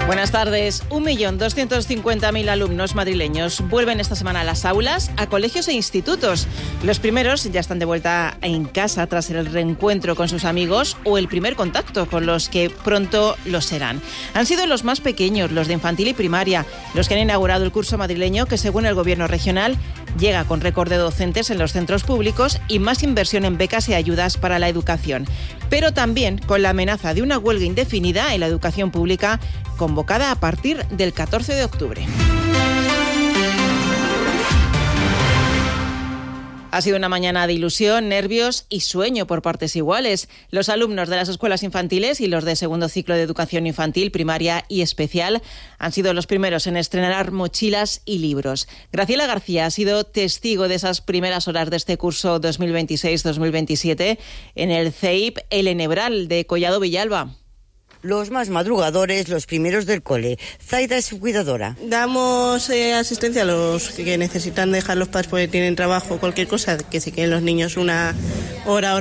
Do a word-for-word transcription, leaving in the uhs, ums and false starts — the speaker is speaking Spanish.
Buenas tardes. un millón doscientos cincuenta mil alumnos madrileños vuelven esta semana a las aulas, a colegios e institutos. Los primeros ya están de vuelta en casa tras el reencuentro con sus amigos o el primer contacto con los que pronto lo serán. Han sido los más pequeños, los de infantil y primaria, los que han inaugurado el curso madrileño que, según el gobierno regional, llega con récord de docentes en los centros públicos y más inversión en becas y ayudas para la educación. Pero también con la amenaza de una huelga indefinida en la educación pública convocada a partir del catorce de octubre. Ha sido una mañana de ilusión, nervios y sueño por partes iguales. Los alumnos de las escuelas infantiles y los de segundo ciclo de educación infantil, primaria y especial han sido los primeros en estrenar mochilas y libros. Graciela García ha sido testigo de esas primeras horas de este curso dos mil veintiséis dos mil veintisiete en el C E I P El Enebral de Collado Villalba. Los más madrugadores, los primeros del cole. Zaida es su cuidadora. Damos eh, asistencia a los que necesitan dejar los padres porque tienen trabajo o cualquier cosa, que se queden los niños una hora, hora